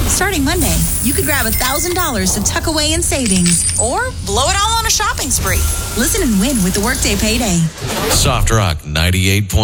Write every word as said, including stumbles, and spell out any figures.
Starting Monday, you could grab one thousand dollars to tuck away in savings or blow it all on a shopping spree. Listen and win with the Workday Payday. Soft Rock ninety-eight point